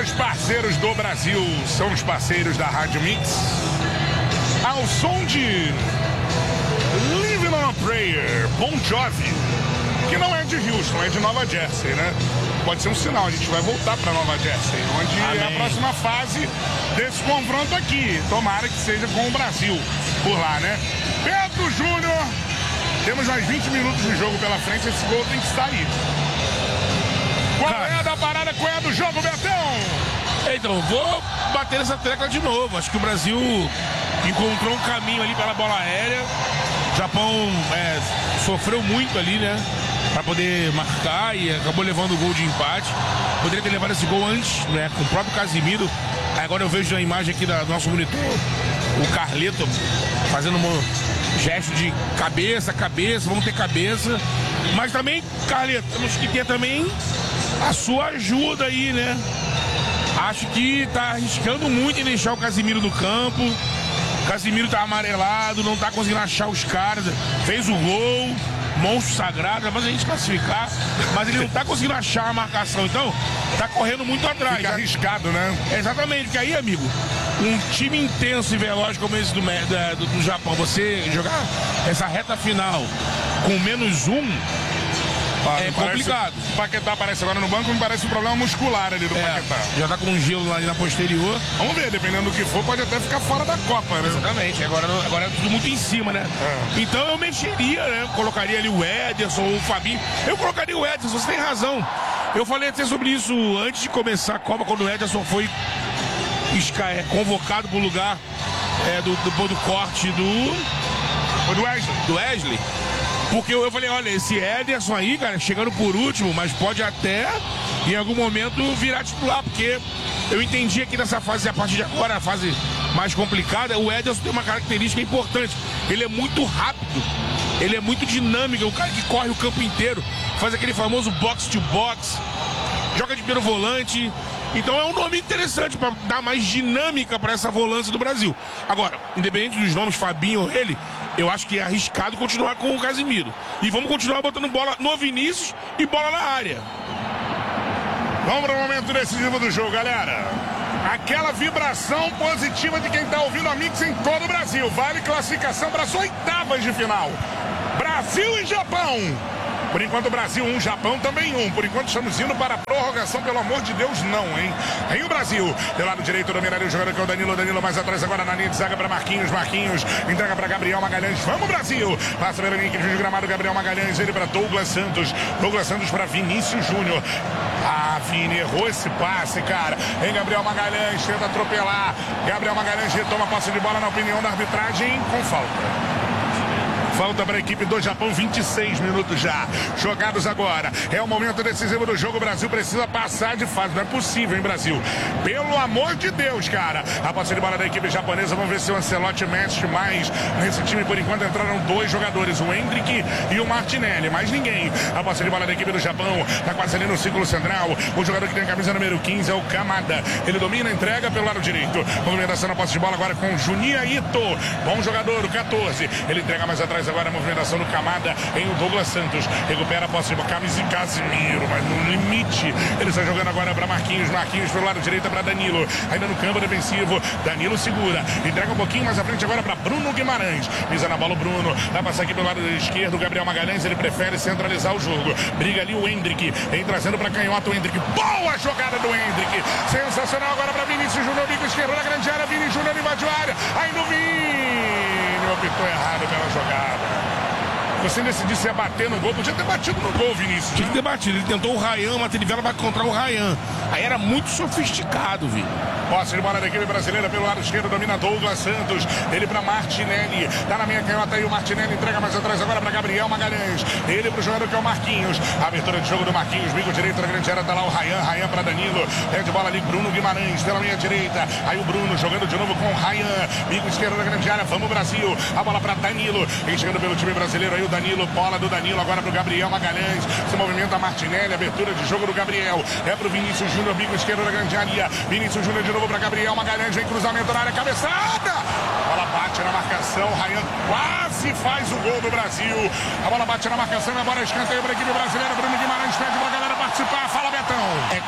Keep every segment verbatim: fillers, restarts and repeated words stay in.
Os parceiros do Brasil são os parceiros da Rádio Mix. Ao som de Living on a Prayer, Bon Jovi, que não é de Houston, é de Nova Jersey, né? Pode ser um sinal, a gente vai voltar para Nova Jersey, onde Amém. É a próxima fase desse confronto aqui. Tomara que seja com o Brasil por lá, né? Pedro Júnior, temos mais vinte minutos de jogo pela frente, esse gol tem que sair. Qual Cara. é a da parada, qual é a do jogo, Betão? Então, vou bater essa tecla de novo. Acho que o Brasil encontrou um caminho ali pela bola aérea. O Japão é, sofreu muito ali, né? Para poder marcar e acabou levando o gol de empate. Poderia ter levado esse gol antes, né? Com o próprio Casimiro. Agora eu vejo na imagem aqui da, do nosso monitor o Carleto fazendo um gesto de cabeça, cabeça, vamos ter cabeça. Mas também, Carleto, temos que ter também a sua ajuda aí, né? Acho que tá arriscando muito em deixar o Casimiro no campo. O Casimiro tá amarelado, não tá conseguindo achar os caras. Fez o gol, monstro sagrado, mas a gente classificar. Mas ele não tá conseguindo achar a marcação. Então, tá correndo muito atrás. Fica arriscado, né? É, exatamente, porque aí, amigo, um time intenso e veloz como esse do, do, do Japão, você jogar essa reta final com menos um, Ah, é complicado. O Paquetá aparece agora no banco, me parece um problema muscular ali do é, Paquetá. Já tá com um gelo ali na posterior. Vamos ver, dependendo do que for, pode até ficar fora da Copa, né? Exatamente, agora, agora é tudo muito em cima, né? É. Então eu mexeria, né? Colocaria ali o Ederson, o Fabinho. Eu colocaria o Ederson, você tem razão. Eu falei até sobre isso antes de começar a Copa, quando o Ederson foi é, convocado pro lugar é, do, do, do corte do... do Wesley. Do Wesley. Porque eu falei, olha, esse Ederson aí, cara, chegando por último, mas pode até, em algum momento, virar titular, porque eu entendi aqui nessa fase, a partir de agora, a fase mais complicada, o Ederson tem uma característica importante. Ele é muito rápido, ele é muito dinâmico, é um cara que corre o campo inteiro, faz aquele famoso box to box, joga de primeiro volante. Então é um nome interessante para dar mais dinâmica para essa volância do Brasil. Agora, independente dos nomes, Fabinho ou ele, eu acho que é arriscado continuar com o Casimiro. E vamos continuar botando bola no Vinícius e bola na área. Vamos para o momento decisivo do jogo, galera. Aquela vibração positiva de quem está ouvindo a Mix em todo o Brasil. Vale classificação para as oitavas de final. Brasil e Japão. Por enquanto, Brasil um, Japão também um. Por enquanto, estamos indo para a prorrogação. Pelo amor de Deus, não, hein? Em o Brasil, pelo lado direito, dominaria o jogador que é o Danilo. Danilo mais atrás agora na linha de zaga para Marquinhos. Marquinhos entrega para Gabriel Magalhães. Vamos, Brasil! Passa pela linha de gramado, Gabriel Magalhães. Ele para Douglas Santos. Douglas Santos para Vinícius Júnior. Ah, Vini, errou esse passe, cara. Em Gabriel Magalhães, tenta atropelar. Gabriel Magalhães retoma a posse de bola na opinião da arbitragem com falta. Falta para a equipe do Japão, vinte e seis minutos já jogados agora. É o momento decisivo do jogo. O Brasil precisa passar de fase. Não é possível, hein, Brasil? Pelo amor de Deus, cara. A posse de bola da equipe japonesa. Vamos ver se o Ancelotti mexe mais nesse time. Por enquanto entraram dois jogadores, o Hendrick e o Martinelli. Mais ninguém. A posse de bola da equipe do Japão está quase ali no círculo central. O jogador que tem a camisa número quinze é o Kamada. Ele domina, entrega pelo lado direito. Movimentação na posse de bola agora com o Juninho Ito. Bom jogador, o catorze. Ele entrega mais atrás agora a movimentação do Kamada em o Douglas Santos. Recupera a posse de camisa e Casimiro, mas no limite. Ele está jogando agora para Marquinhos. Marquinhos pelo lado direito para Danilo. Ainda no campo defensivo. Danilo segura. Entrega um pouquinho mais à frente agora para Bruno Guimarães. Pisa na bola o Bruno. Vai passar aqui pelo lado esquerdo. Gabriel Magalhães. Ele prefere centralizar o jogo. Briga ali o Hendrick. Vem trazendo para canhota o Hendrick. Boa jogada do Hendrick. Sensacional agora para Vinícius Júnior. Bico esquerdo na grande área. Vinícius Júnior invadiu a área. Aí no Vini. Optou errado pela jogada. Você decidiu se ia bater no gol, podia ter batido no gol, Vinícius. Tinha que ter batido, ele tentou o Ryan, mas ele vai encontrar o Ryan. Aí era muito sofisticado, Vini. Posse de bola da equipe brasileira pelo lado esquerdo, domina Douglas Santos. Ele para Martinelli, tá na minha canhota aí o Martinelli, entrega mais atrás agora para Gabriel Magalhães. Ele pro jogador que é o Marquinhos. A abertura de jogo do Marquinhos, bico direito na grande área, tá lá o Ryan, Ryan para Danilo. É de bola ali, Bruno Guimarães pela minha direita. Aí o Bruno jogando de novo com o Ryan, bico esquerdo na grande área, vamos Brasil. A bola para Danilo, vem chegando pelo time brasileiro aí o Danilo, bola do Danilo agora pro Gabriel Magalhães. Se movimenta Martinelli, abertura de jogo do Gabriel. É pro Vinícius Júnior, bico esquerdo na grande área. Vinícius Júnior de novo para Gabriel Magalhães, vem cruzamento na área, cabeçada. A bola bate na marcação, Ryan quase faz o gol do Brasil. A bola bate na marcação, agora escanteio para a equipe brasileira. Bruno Guimarães pede pra galera participar. Fala, Betão. É, tá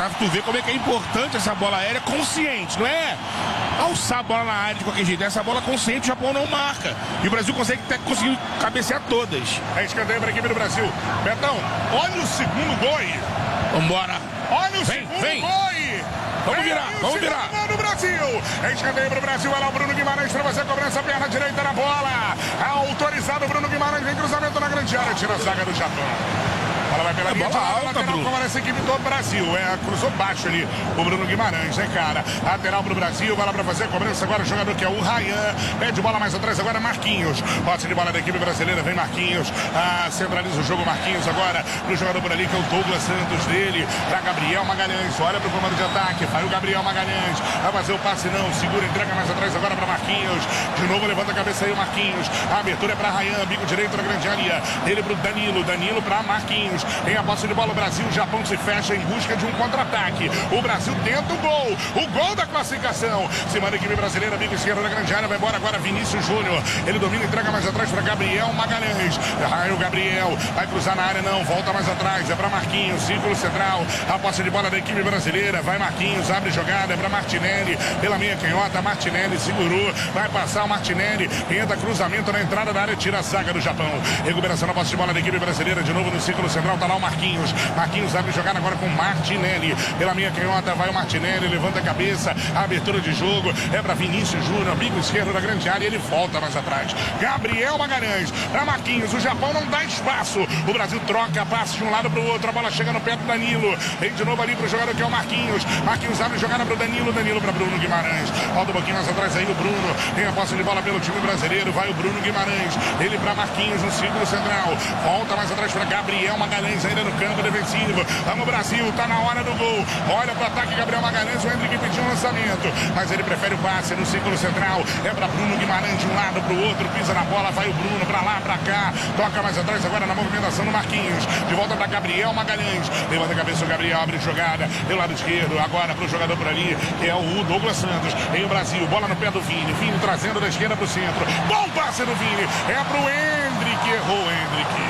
Pra tu ver como é que é importante essa bola aérea consciente, não é alçar a bola na área de qualquer jeito. Essa bola consciente o Japão não marca. E o Brasil consegue até conseguir cabecear todas. É escanteio para a equipe do Brasil. Betão, olha o segundo gol aí. Vambora. Olha o vem, segundo vem. gol aí. Vamos virar, vamos virar. No Brasil. É escanteio para o Brasil. Olha lá o Bruno Guimarães para fazer a cobrança, perna direita na bola. Autorizado o Bruno Guimarães. Vem cruzamento na grande área. Tira a zaga do Japão. Ela vai pela linha de alta, Bruno. Como essa equipe do Brasil. É, cruzou baixo ali o Bruno Guimarães, né, cara? Lateral pro Brasil, vai lá pra fazer a cobrança agora. O jogador que é o Ryan. Pede bola mais atrás agora, Marquinhos. Posse de bola da equipe brasileira, vem Marquinhos. Ah, centraliza o jogo, Marquinhos agora pro jogador por ali, que é o Douglas Santos dele. Pra Gabriel Magalhães. Olha pro comando de ataque. Vai o Gabriel Magalhães. Vai fazer o passe, não. Segura, entrega mais atrás agora pra Marquinhos. De novo, levanta a cabeça aí o Marquinhos. A abertura é pra Ryan. Bico direito na grande área. Ele pro Danilo. Danilo pra Marquinhos. Tem a posse de bola, o Brasil, o Japão se fecha em busca de um contra-ataque. O Brasil tenta o gol, o gol da classificação. Se manda a equipe brasileira, bico esquerdo na grande área, vai embora agora Vinícius Júnior. Ele domina e entrega mais atrás para Gabriel Magalhães. Aí o Gabriel vai cruzar na área, não, volta mais atrás, é para Marquinhos, círculo central. A posse de bola da equipe brasileira, vai Marquinhos, abre jogada, é para Martinelli, pela meia canhota, Martinelli segurou, vai passar o Martinelli, entra cruzamento na entrada da área, tira a zaga do Japão. Recuperação na posse de bola da equipe brasileira, de novo no círculo central, tá lá o Marquinhos. Marquinhos abre jogada agora com Martinelli. Pela minha canhota vai o Martinelli, levanta a cabeça, a abertura de jogo é para Vinícius Júnior, bico esquerdo da grande área, ele volta mais atrás. Gabriel Magalhães para Marquinhos, o Japão não dá espaço. O Brasil troca, passa de um lado para o outro, a bola chega no pé do Danilo. Vem de novo ali pro jogador que é o Marquinhos. Marquinhos abre jogada pro Danilo, Danilo para Bruno Guimarães. Volta um pouquinho mais atrás aí o Bruno. Tem a posse de bola pelo time brasileiro, vai o Bruno Guimarães. Ele para Marquinhos no círculo central. Volta mais atrás para Gabriel Magalhães ainda no campo defensivo. Vamos Brasil, tá na hora do gol. Olha pro ataque Gabriel Magalhães, o Hendrick pediu um lançamento, mas ele prefere o passe no círculo central. É para Bruno Guimarães de um lado pro outro, pisa na bola, vai o Bruno pra lá, pra cá. Toca mais atrás agora na movimentação do Marquinhos. De volta para Gabriel Magalhães. Levanta a cabeça o Gabriel, abre jogada pelo lado esquerdo. Agora pro jogador por ali, que é o Douglas Santos. Em o Brasil, bola no pé do Vini. Vini trazendo da esquerda pro centro. Bom passe do Vini. É pro Hendrick, errou o Hendrick.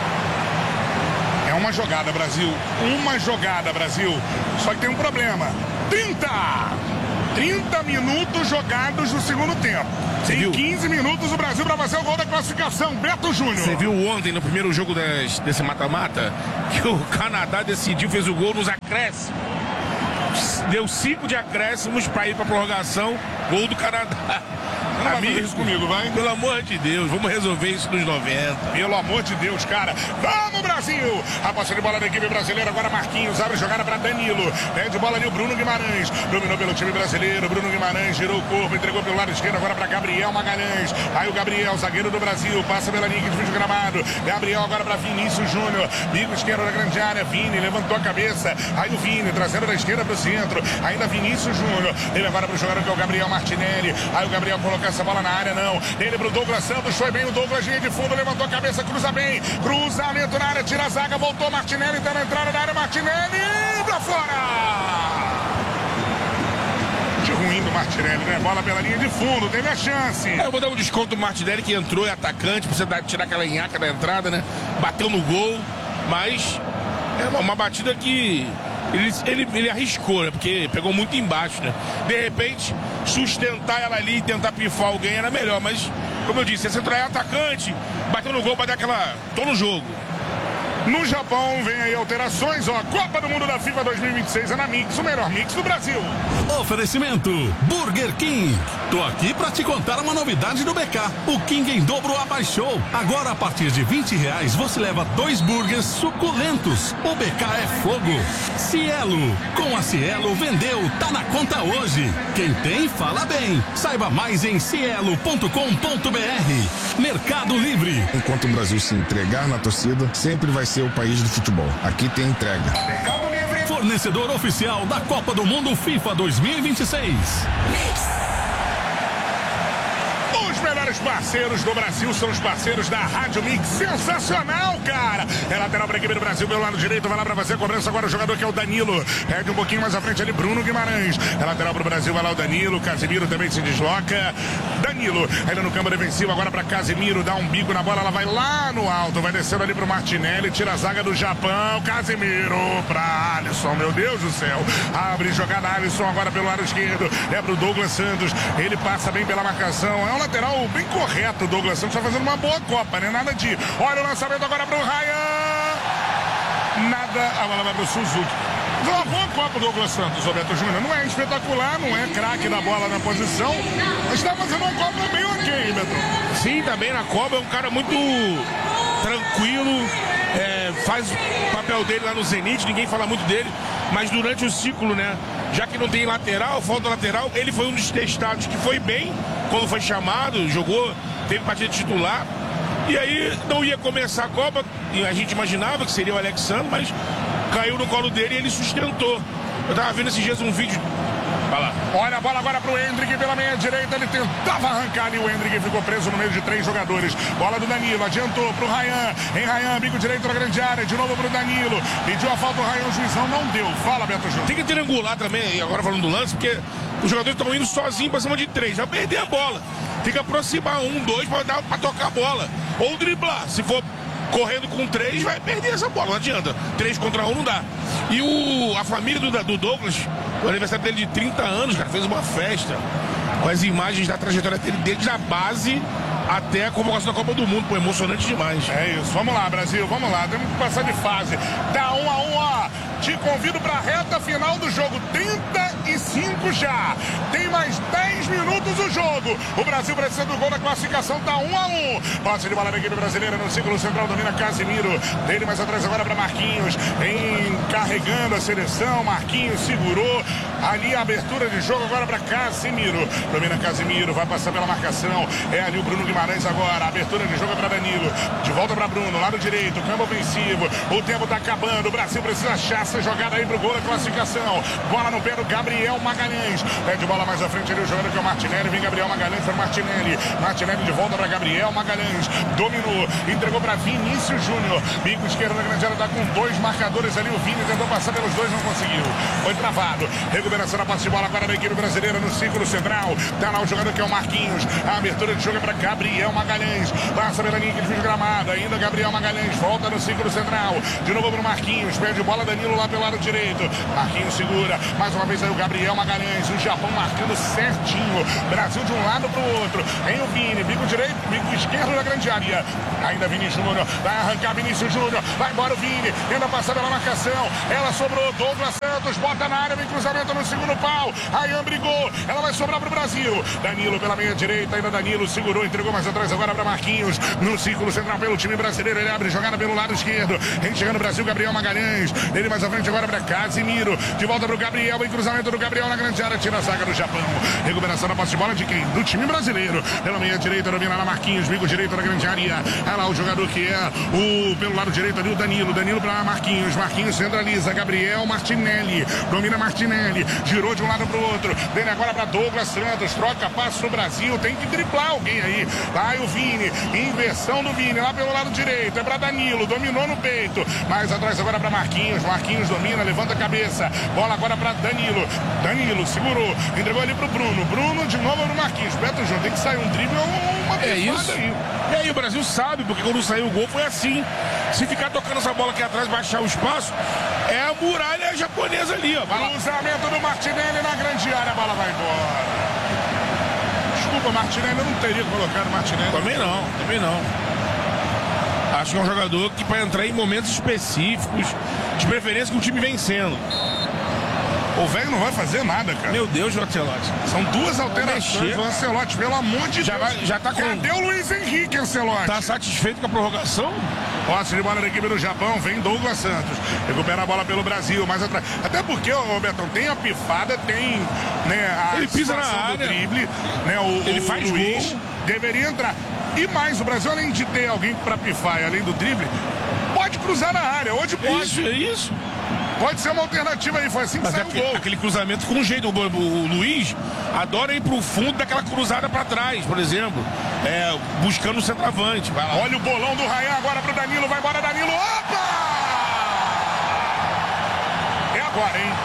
É uma jogada, Brasil. Uma jogada, Brasil. Só que tem um problema. trinta! trinta minutos jogados no segundo tempo. Você em viu? quinze minutos o Brasil para fazer o gol da classificação. Beto Júnior. Você viu ontem no primeiro jogo das, desse mata-mata que o Canadá decidiu, fez o gol nos acréscimos. Deu cinco de acréscimos para ir para prorrogação. Gol do Canadá. Não vai fazer isso comigo, vai? Pelo amor de Deus, vamos resolver isso nos noventa. Pelo amor de Deus, cara. Vamos, Brasil! A posse de bola da equipe brasileira, agora Marquinhos, abre jogada para Danilo. Pede bola ali o Bruno Guimarães. Dominou pelo time brasileiro, Bruno Guimarães girou o corpo, entregou pelo lado esquerdo, agora para Gabriel Magalhães. Aí o Gabriel, zagueiro do Brasil, passa pela linha que divide o gramado. Gabriel agora para Vinícius Júnior. Bico esquerdo da grande área, Vini levantou a cabeça. Aí o Vini, trazendo da esquerda para o centro. Ainda Vinícius Júnior. Ele agora para o jogador que é o Gabriel Martinelli. Aí o Gabriel colocou essa bola na área, não. Ele pro Douglas Santos, foi bem o Douglas, linha de fundo, levantou a cabeça, cruza bem. Cruzamento na área, tira a zaga, voltou Martinelli, tá na entrada da área, Martinelli, pra fora! De ruim do Martinelli, né? Bola pela linha de fundo, teve a chance. É, eu vou dar um desconto do Martinelli, que entrou, é atacante, precisa dar, tirar aquela enhaca da entrada, né? Bateu no gol, mas é uma, uma batida que Ele, ele, ele arriscou, né? Porque pegou muito embaixo, né? De repente, sustentar ela ali e tentar pifar alguém era melhor. Mas, como eu disse, esse é atacante, bateu no gol para dar aquela... Tô no jogo. No Japão, vem aí alterações, ó. Copa do Mundo da FIFA dois mil e vinte e seis é na Mix, o melhor mix do Brasil. Oferecimento Burger King. Tô aqui pra te contar uma novidade do B K. O King em dobro abaixou. Agora, a partir de vinte reais, você leva dois burgers suculentos. O B K é fogo. Cielo. Com a Cielo, vendeu. Tá na conta hoje. Quem tem, fala bem. Saiba mais em cielo ponto com ponto br. Mercado Livre. Enquanto o Brasil se entregar na torcida, sempre vai ser o país do futebol. Aqui tem entrega. Fornecedor oficial da Copa do Mundo FIFA dois mil e vinte e seis. Os melhores parceiros do Brasil são os parceiros da Rádio Mix. Sensacional, cara! É lateral para a equipe do Brasil, pelo lado direito, vai lá para fazer a cobrança agora o jogador que é o Danilo. Pede um pouquinho mais à frente ali, Bruno Guimarães. É lateral para o Brasil, vai lá o Danilo. Casemiro também se desloca. Danilo, ainda no campo defensivo, agora para Casemiro, dá um bico na bola, ela vai lá no alto, vai descendo ali para o Martinelli, tira a zaga do Japão. Casemiro para Alisson. Alisson, meu Deus do céu. Abre jogada Alisson agora pelo lado esquerdo. É pro Douglas Santos. Ele passa bem pela marcação. É um lateral bem correto. O Douglas Santos está fazendo uma boa Copa, né? Nada de... Olha o lançamento agora pro Ryan. Nada. A bola vai pro Suzuki. Uma boa Copa do Douglas Santos, Roberto Júnior. Não é espetacular, não é craque da bola na posição, mas está fazendo uma Copa bem ok, Beto. Sim, tá bem na Copa. É um cara muito tranquilo. É, faz o papel dele lá no Zenit, ninguém fala muito dele, mas durante o ciclo, né, já que não tem lateral, falta lateral, ele foi um dos testados que foi bem quando foi chamado, jogou, teve partida titular, e aí não ia começar a Copa, e a gente imaginava que seria o Alexandre, mas caiu no colo dele e ele sustentou. Eu tava vendo esses dias um vídeo. Vai lá. Olha a bola agora pro Hendrick pela meia direita. Ele tentava arrancar ali. O Hendrick ficou preso no meio de três jogadores. Bola do Danilo. Adiantou pro Ryan. Em Ryan, bico direito na grande área. De novo pro Danilo. Pediu a falta o Ryan. O juizão não deu. Fala, Beto Júnior. Tem que triangular também, agora falando do lance, porque os jogadores estão indo sozinhos pra cima de três. Já perder a bola. Tem que aproximar um, dois pra, dar, pra tocar a bola. Ou driblar. Se for correndo com três, vai perder essa bola. Não adianta. Três contra um não dá. E o, a família do, do Douglas, o aniversário dele de trinta anos, cara, fez uma festa com as imagens da trajetória dele, desde a base até a convocação da Copa do Mundo. Pô, emocionante demais. É isso. Vamos lá, Brasil. Vamos lá. Temos que passar de fase. Tá um a um, ó. Te convido para a reta final do jogo. trinta e cinco já. Tem mais dez minutos o jogo. O Brasil precisa do gol da classificação. Tá um a um. Passe de bola da equipe brasileira no círculo central. Domina Casimiro. Dele mais atrás agora para Marquinhos. Encarregando a seleção. Marquinhos segurou. Ali a abertura de jogo agora para Casimiro. Domina Casimiro. Vai passar pela marcação. É ali o Bruno Guimarães agora. A abertura de jogo é para Danilo. De volta para Bruno. Lado direito. Campo ofensivo. O tempo tá acabando. O Brasil precisa achar essa jogada aí pro gol da classificação. Bola no pé do Gabriel Magalhães. Pede bola mais à frente ali o jogador que é o Martinelli. Vem Gabriel Magalhães para Martinelli. Martinelli de volta para Gabriel Magalhães. Dominou. Entregou para Vinícius Júnior. Bico esquerdo da grande área. Tá com dois marcadores ali. O Vini tentou passar pelos dois, não conseguiu. Foi travado. Recuperação da posse de bola agora da equipe brasileira no círculo central. Tá lá o jogador que é o Marquinhos. A abertura de jogo é para Gabriel Magalhães. Passa pela linha que ele fez gramado. Ainda Gabriel Magalhães. Volta no círculo central. De novo pro Marquinhos. Perde bola Danilo lá pelo lado direito. Marquinhos segura. Mais uma vez aí o Gabriel Magalhães. O Japão marcando certinho. Brasil de um lado pro outro. Tem o Vini. Bico direito, bico esquerdo da grande área. Ainda Vinícius Júnior. Vai arrancar Vinícius Júnior. Vai embora o Vini. Tenta passar pela marcação. Ela sobrou. Douglas Santos. Bota na área. Vem cruzamento no segundo pau. Ryan brigou. Ela vai sobrar pro Brasil. Danilo pela meia direita. Ainda Danilo segurou. Entregou mais atrás agora para Marquinhos. No círculo central pelo time brasileiro. Ele abre jogada pelo lado esquerdo. Vem chegando o Brasil. Gabriel Magalhães. Ele mais à frente agora para Casimiro. De volta para o Gabriel. Em cruzamento do Gabriel na grande área. Tira a zaga do Japão. Recuperação da posse de bola de quem? Do time brasileiro. Pela meia direita. Domina lá Marquinhos. Bico direito na grande área. Olha lá o jogador que é o pelo lado direito ali o Danilo. Danilo para Marquinhos. Marquinhos centraliza. Gabriel Martinelli. Domina Martinelli. Girou de um lado para o outro. Vem agora para Douglas Santos. Troca passo no Brasil. Tem que driblar alguém aí. Vai o Vini. Inversão do Vini. Lá pelo lado direito. É para Danilo. Dominou no peito. Mais atrás agora para Marquinhos. Marquinhos domina. Levanta a cabeça. Bola agora para Danilo. Danilo segurou. Entregou ali pro Bruno. Bruno de novo no Marquinhos. Beto Júnior. Tem que sair um drible ou uma É isso. aí. E aí o Brasil sabe, porque quando saiu o gol foi assim. Se ficar tocando essa bola aqui atrás, baixar o espaço, é a muralha japonesa ali, ó. Cruzamento do Martinelli na grande área. A bola vai embora. Desculpa, Martinelli. Eu não teria colocado Martinelli. Também não, também não. Acho que é um jogador que para entrar em momentos específicos, de preferência com o time vencendo. O velho não vai fazer nada, cara. Meu Deus, o Ancelotti. São duas alterações do Ancelotti, pelo amor de já Deus. Vai, já tá com... Cadê o Luiz Henrique, Ancelotti? Tá satisfeito com a prorrogação? Posse de bola da equipe do Japão, vem Douglas Santos. Recupera a bola pelo Brasil, mais atrás. Até porque, ô Betão, tem a pifada, tem né, a ele pisa na área. do drible, né, o, ele o faz Luiz gol. Deveria entrar. E mais, o Brasil, além de ter alguém pra pifar e além do drible, pode cruzar na área, hoje pode. Isso, é isso. Pode ser uma alternativa aí, foi assim que Mas saiu é o gol. Aquele cruzamento com um jeito. O, o, o Luiz adora ir pro fundo daquela cruzada pra trás, por exemplo. É, buscando o centroavante. Vai lá. Olha o bolão do Ryan agora pro Danilo. Vai embora, Danilo. Opa! É agora, hein?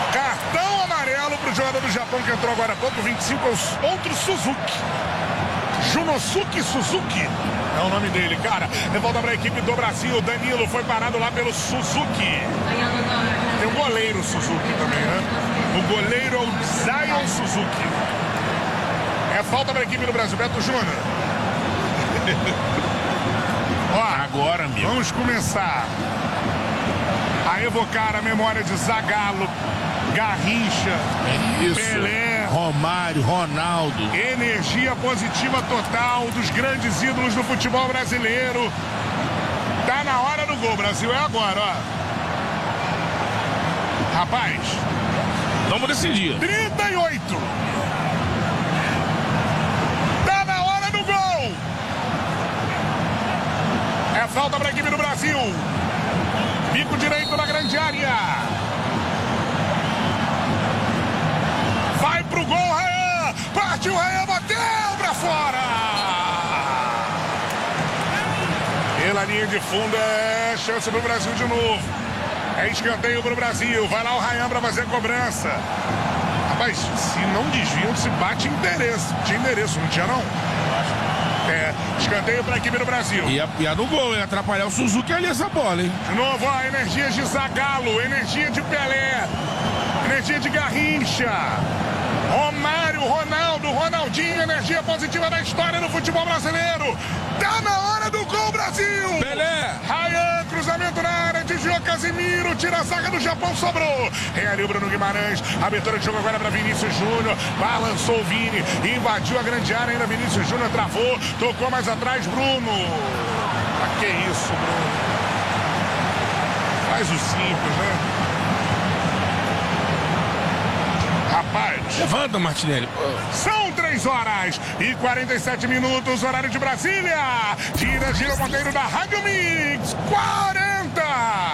Cartão amarelo pro jogador do Japão que entrou agora há pouco. vinte e cinco, outro Suzuki. Junosuke Suzuki é o nome dele, cara. De volta para a equipe do Brasil. Danilo foi parado lá pelo Suzuki. Tem um goleiro Suzuki também, né? O goleiro é o Zion Suzuki. É falta para a equipe do Brasil. Beto Júnior. Ó, agora, meu. Vamos começar a evocar a memória de Zagallo, Garrincha, Isso. Pelé, Romário, Ronaldo. Energia positiva total dos grandes ídolos do futebol brasileiro. Tá na hora do gol, Brasil, é agora, ó. Rapaz, vamos decidir. trinta e oito. Tá na hora do gol. É falta para a equipe do Brasil. Bico direito na grande área. Vai pro gol, Rayan. Partiu, Rayan, bateu pra fora. Pela linha de fundo é chance pro Brasil de novo. É escanteio pro Brasil. Vai lá o Rayan pra fazer a cobrança. Rapaz, se não desviam, se bate endereço. Tinha endereço, não tinha não? É, escanteio para a equipe do Brasil. E a, e a do gol, ia atrapalhar o Suzuki ali essa bola, hein? De novo, ó, energia de Zagallo, energia de Pelé, energia de Garrincha, Romário, Ronaldo, Ronaldinho, energia positiva da história do futebol brasileiro. Tá na hora do gol, Brasil! Pelé! Rayan, cruzamento na área, desviou Casimiro, tira a zaga do Japão, sobrou. Tem ali o Bruno Guimarães, abertura de jogo agora para Vinícius Júnior, balançou o Vini, invadiu a grande área, ainda Vinícius Júnior travou, tocou mais atrás, Bruno. Ah, que isso, Bruno? Faz o simples, né? Rapaz. Levanta, Martinelli. São três horas e quarenta e sete minutos, horário de Brasília. Gira, gira o ponteiro da Rádio Mix. quarenta.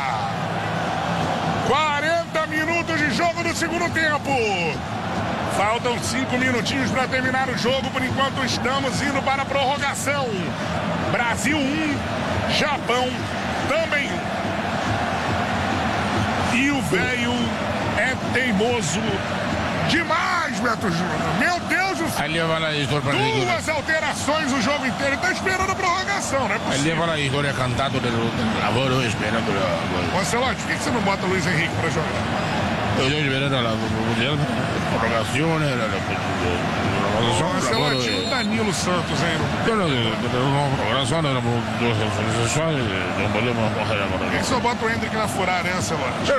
quarenta minutos de jogo do segundo tempo. Faltam cinco minutinhos para terminar o jogo. Por enquanto estamos indo para a prorrogação. Brasil um, Japão também um. E o velho é teimoso demais, Beto Júnior. Meu Deus do céu. Duas alterações o jogo inteiro. Tá esperando a prorrogação, né? Ele leva lá Igor cantando del lavoro, esperando a... Ancelotti, por que você não bota o Luiz Henrique para jogar? Eu estou esperando a prorrogação, Ancelotti, o Danilo Santos, hein? Por que só bota o Hendrick na furada, né, Ancelotti?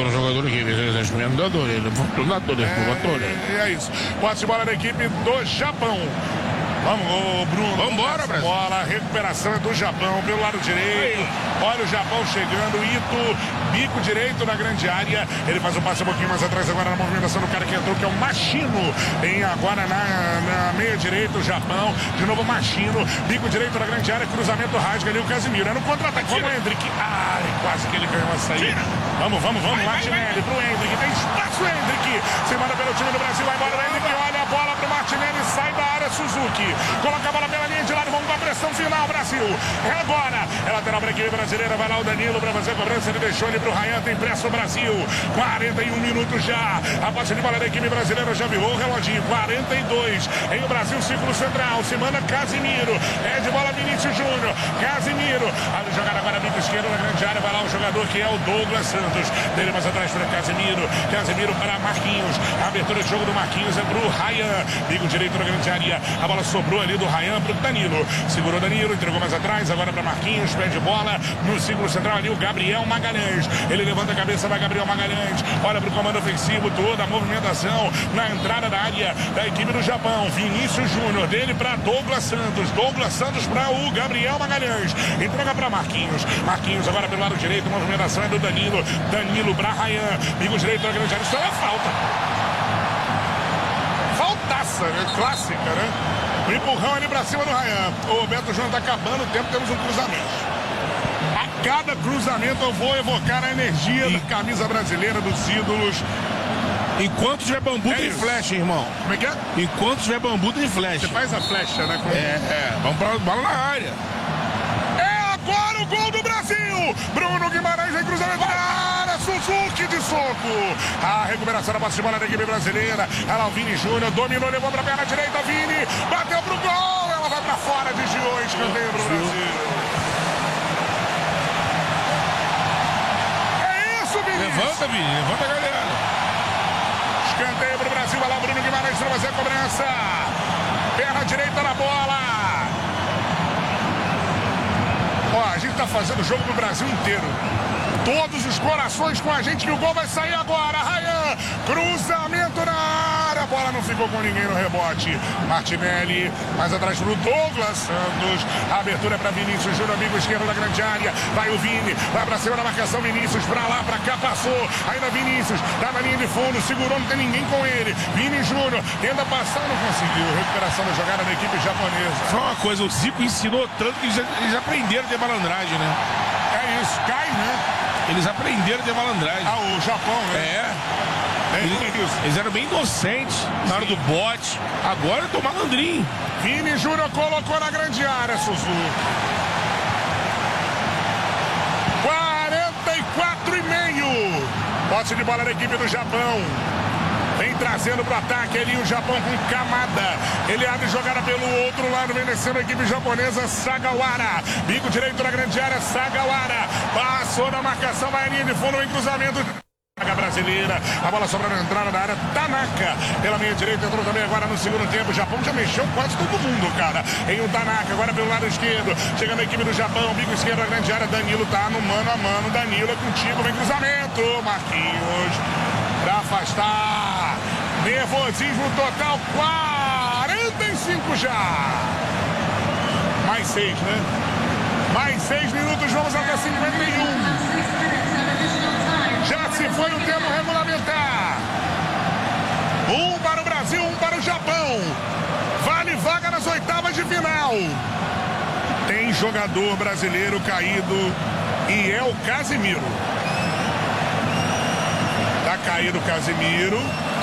É, é isso. Posse de bola da equipe do Japão. Vamos, ô Bruno. Vamos embora, Brasil. Bola, recuperação é do Japão pelo lado direito. Olha o Japão chegando. Ito, bico direito na grande área. Ele faz um passe um pouquinho mais atrás agora na movimentação do cara que entrou, que é o Machino. Tem agora na, na meia direita o Japão. De novo o Machino. Bico direito na grande área. Cruzamento rasga ali o Casimiro. É no contra-ataque. Vamos, Hendrick. Ai, quase que ele ganhou a saída. Vamos, vamos, vamos. Martinelli pro Hendrick. Tem espaço, Hendrick. Se manda pelo time do Brasil. Vai embora o Hendrick. Olha a bola pro Martinelli. Sai da área, Suzuki. Coloca a bola pela linha de lado, vamos com a pressão final, Brasil. É agora. É lateral para a equipe brasileira. Vai lá o Danilo para fazer a cobrança. Ele deixou ele para o Rayan. Tem pressa o Brasil. quarenta e um minutos já. A posse de bola da equipe brasileira já virou o reloginho. quarenta e dois. Em o Brasil, círculo central. Se manda Casimiro. É de bola Vinícius Júnior. Casimiro. Ali jogada agora bico esquerdo na grande área. Vai lá o jogador que é o Douglas Santos. Dele mais atrás para Casimiro. Casimiro para Marquinhos. A abertura de jogo do Marquinhos é para o Rayan. Bico direito na grande área. A bola sobrou ali do Rayan pro Danilo. Segurou Danilo, entregou mais atrás, agora para Marquinhos, pede bola no círculo central ali o Gabriel Magalhães. Ele levanta a cabeça, vai Gabriel Magalhães. Olha pro comando ofensivo, toda a movimentação na entrada da área da equipe do Japão. Vinícius Júnior, dele para Douglas Santos. Douglas Santos para o Gabriel Magalhães. Entrega para Marquinhos. Marquinhos agora pelo lado direito, movimentação é do Danilo. Danilo para Rayan. Bico direito na grande área. Isso é uma falta. Faltaça, né? Clássica, né? O empurrão ali pra cima do Rayan. O Beto Júnior tá acabando o tempo, temos um cruzamento. A cada cruzamento eu vou evocar a energia e... da camisa brasileira dos ídolos. Enquanto tiver bambu, é tem isso. Flecha, irmão. Como é que é? Enquanto tiver bambu, tem flecha. Você faz a flecha, né? Com... É, é. Vamos pra bola na área. É agora o gol do Brasil! Bruno Guimarães em cruzamento na área. Suzuki Suzuki de soco. A recuperação da posse de bola da equipe brasileira. Ela, o Vini Júnior, dominou, levou pra perna direita. Vini bateu pro gol. Ela vai pra fora, desviou. Escanteio pro Brasil. É isso, Vini. Levanta, Vini. Levanta a galera. Escanteio pro Brasil. Vai lá, Bruno Guimarães pra fazer a cobrança. Perna direita na bola. Ó, a gente tá fazendo o jogo pro Brasil inteiro. Todos os corações com a gente, que o gol vai sair agora. Ryan, cruzamento na área. A bola não ficou com ninguém no rebote. Martinelli, mais atrás pro Douglas Santos. A abertura é pra Vinícius Júnior, amigo esquerdo da grande área. Vai o Vini, vai pra cima da marcação. Vinícius pra lá, pra cá, passou. Ainda Vinícius, tá na linha de fundo, segurou, não tem ninguém com ele. Vini Júnior, tenta passar, não conseguiu. Recuperação da jogada da equipe japonesa. Só uma coisa, o Zico ensinou tanto que eles, eles aprenderam a ter malandragem, né? É isso, cai, né? Eles aprenderam a ter malandragem. Ah, o Japão, né? É. É Eles, isso. eles eram bem inocentes na hora do bote. Agora eu tô malandrinho. Vini Júnior colocou na grande área, Suzuki. quarenta e quatro e meio. Posse de bola da equipe do Japão. Vem trazendo pro ataque ali o Japão com Kamada. Ele abre jogada pelo outro lado, vem descendo a equipe japonesa, Sagawara. Bico direito na grande área, Sagawara. Passou na marcação, vai a linha de fundo, em cruzamento. Brasileira, a bola sobrando na entrada da área, Tanaka pela meia direita, entrou também agora no segundo tempo. O Japão já mexeu quase todo mundo, cara. Em o Tanaka, agora pelo lado esquerdo, chegando a equipe do Japão, bico esquerdo na grande área, Danilo tá no mano a mano, Danilo é contigo, vem cruzamento, Marquinhos pra afastar, nervosismo total, quarenta e cinco já, mais seis, né? Mais seis minutos, vamos até cinquenta e um. Já se foi o tempo regulamentar. Um para o Brasil, um para o Japão. Vale vaga nas oitavas de final. Tem jogador brasileiro caído e é o Casemiro. Tá caído o Casemiro.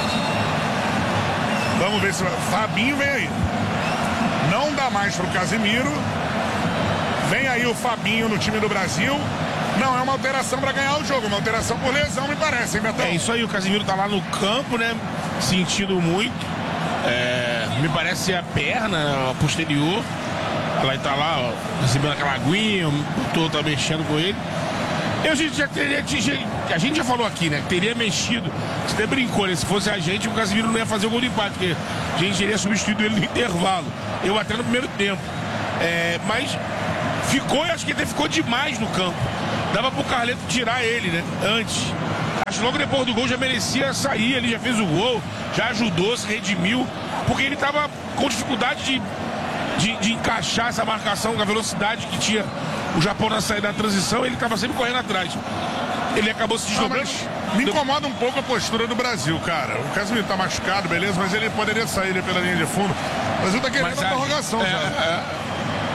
Vamos ver se... Fabinho vem aí. Não dá mais pro Casemiro. Vem aí o Fabinho no time do Brasil. Não é uma alteração para ganhar o jogo, uma alteração por lesão, me parece, hein, Betão? É isso aí, o Casemiro tá lá no campo, né? Sentindo muito. É, me parece ser a perna a posterior. Ela tá lá, ó, recebendo aquela aguinha, o doutor tá mexendo com ele. Eu, a, gente já teria, a gente já falou aqui, né? Que teria mexido. Você até brincou, né? Se fosse a gente, o Casemiro não ia fazer o gol de empate, porque a gente teria substituído ele no intervalo. Eu até no primeiro tempo. É, mas ficou, eu acho que até ficou demais no campo. Dava pro Carleto tirar ele, né? Antes. Acho que logo depois do gol já merecia sair, ele já fez o gol, já ajudou, se redimiu, porque ele tava com dificuldade de, de, de encaixar essa marcação com a velocidade que tinha o Japão na saída da transição, ele tava sempre correndo atrás. Ele acabou se desdobrando. Não, me incomoda um pouco a postura do Brasil, cara. O Casemiro tá machucado, beleza, mas ele poderia sair ali pela linha de fundo. O Brasil tá querendo a prorrogação, é, já. É.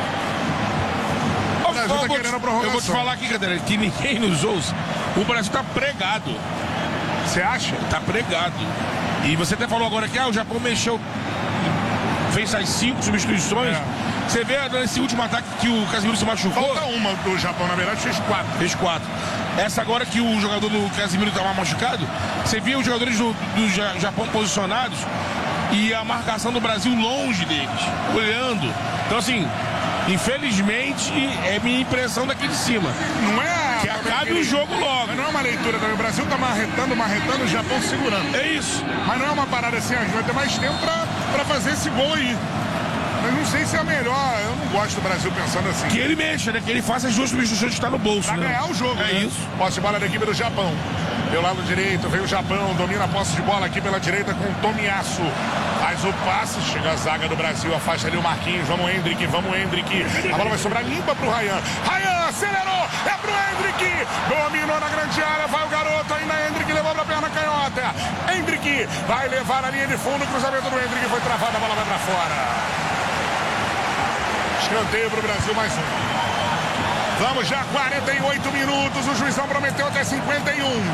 O Brasil tá querendo a prorrogação. Eu vou te falar aqui, galera, que ninguém nos ouça. O Brasil tá pregado. Você acha? Tá pregado. E você até falou agora que ah, o Japão mexeu, fez as cinco substituições. É. Você vê nesse último ataque que o Casemiro se machucou. Falta uma do Japão, na verdade, fez quatro. Fez quatro. Essa agora que o jogador do Casemiro estava machucado, você via os jogadores do, do Japão posicionados e a marcação do Brasil longe deles, olhando. Então, assim, infelizmente, é minha impressão daqui de cima. Não é que acabe o jogo logo. Mas não é uma leitura também. O Brasil tá marretando, marretando, o Japão segurando. É isso. Mas não é uma parada assim, a gente vai ter mais tempo pra, pra fazer esse gol aí. Mas não sei se é a melhor. Eu não gosto do Brasil pensando assim. Que ele mexa, né? Que ele faça as duas substituições que está no bolso. Pra né? ganhar o jogo, É né? isso. Posse de bola da equipe do Japão. Pelo lado direito, vem o Japão, domina a posse de bola aqui pela direita com o Tomiyasu. Faz o passe, chega a zaga do Brasil, afasta ali o Marquinhos. Vamos, Hendrick, vamos, Hendrick. A bola vai sobrar limpa pro Ryan. Ryan acelerou, é pro Hendrick. Dominou na grande área, vai o garoto, ainda Hendrick levou pra perna canhota. Hendrick vai levar a linha de fundo, o cruzamento do Hendrick foi travado, a bola vai pra fora. Escanteio pro Brasil, mais um. Vamos já, quarenta e oito minutos, o juizão prometeu até cinquenta e um.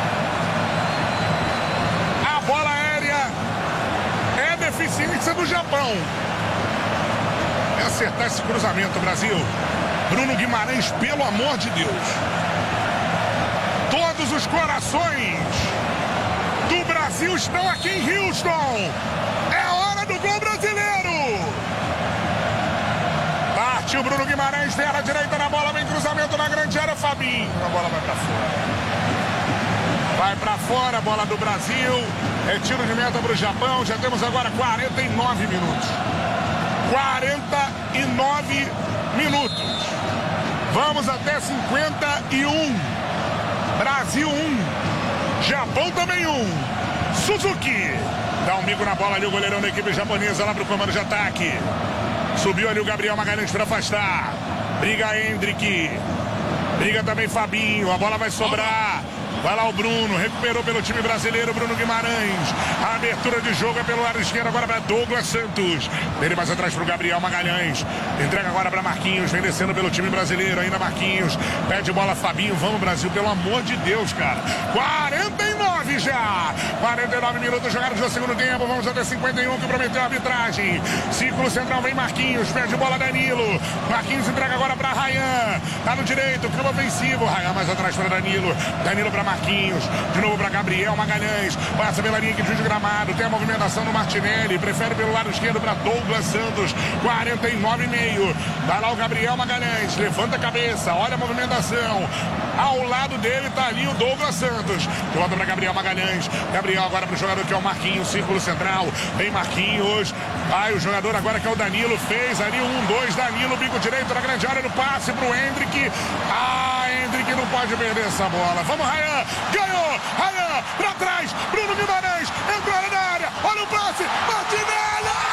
A bola aérea é deficiência do Japão. É acertar esse cruzamento, Brasil. Bruno Guimarães, pelo amor de Deus. Todos Todos os corações do Brasil estão aqui em Houston. É hora do gol brasileiro. Partiu Bruno Guimarães, terra direita na bola, vem cruzamento na grande área, Fabinho. A bola vai pra fora. Vai pra fora a bola do Brasil. É tiro de meta pro Japão. Já temos agora quarenta e nove minutos. quarenta e nove minutos. Vamos até cinquenta e um. Brasil um. Japão também um. Suzuki. Dá um bico na bola ali o goleirão da equipe japonesa lá pro comando de ataque. Subiu ali o Gabriel Magalhães para afastar. Briga Hendrick. Briga também Fabinho. A bola vai sobrar. Vai lá o Bruno, recuperou pelo time brasileiro, Bruno Guimarães. A abertura de jogo é pelo lado esquerdo agora para Douglas Santos. Ele mais atrás para o Gabriel Magalhães. Entrega agora para Marquinhos, vem descendo pelo time brasileiro, ainda Marquinhos. Pede bola Fabinho, vamos Brasil, pelo amor de Deus, cara. quarenta e nove já. quarenta e nove minutos jogados no segundo tempo, vamos até cinquenta e um que prometeu a arbitragem. Círculo central vem Marquinhos, pede bola Danilo. Marquinhos entrega agora para Ryan. Tá no direito, campo ofensivo. Ryan mais atrás para Danilo. Danilo para Marquinhos, de novo para Gabriel Magalhães, passa pela linha que de gramado, tem a movimentação do Martinelli, prefere pelo lado esquerdo para Douglas Santos, quarenta e nove e meio, vai lá o Gabriel Magalhães, levanta a cabeça, olha a movimentação, ao lado dele tá ali o Douglas Santos, de volta para Gabriel Magalhães, Gabriel agora para o jogador que é o Marquinhos, círculo central, vem Marquinhos, vai o jogador agora que é o Danilo, fez ali um, dois, Danilo, bico direito na grande área, no passe pro Hendrick, ah, Hendrick não pode perder essa bola, vamos Ryan, ganhou, Ryan, pra trás, Bruno Guimarães, entrou na área, olha o passe, Martinelli!